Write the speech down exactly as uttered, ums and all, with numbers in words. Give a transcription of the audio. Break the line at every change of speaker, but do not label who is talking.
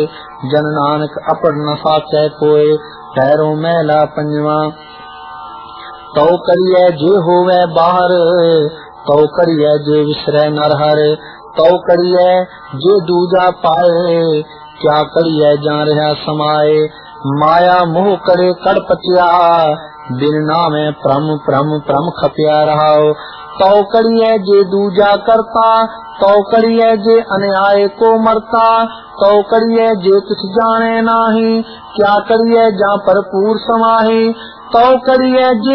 जन नानक अपड़ न साचै कोय। पैरों मैला पंजवा तो करिए जे होवे बाहर, तो करिए जे विसरै नरहर। तो करिए जे दूजा पाए, क्या करिए जा रहा समाए। माया मोह करे कड़ पचिया, बिन नामे प्रम प्रम प्रम खपिया रहाओ। तो करिए जे दूजा करता, तो करिए जे अन्याय को मरता। तो करिए जे कुछ जाने नाही, क्या करिए जा भरपूर समाही। तो करिए जे